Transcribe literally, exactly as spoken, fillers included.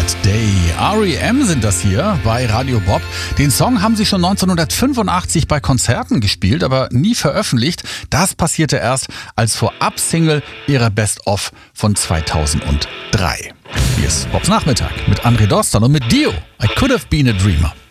Bad Day. R E M sind das hier bei Radio Bob. Den Song haben sie schon neunzehnhundertfünfundachtzig bei Konzerten gespielt, aber nie veröffentlicht. Das passierte erst als Vorab-Single ihrer Best-of von zweitausenddrei. Hier ist Bobs Nachmittag mit André Dostal und mit Dio. I Could Have Been a Dreamer.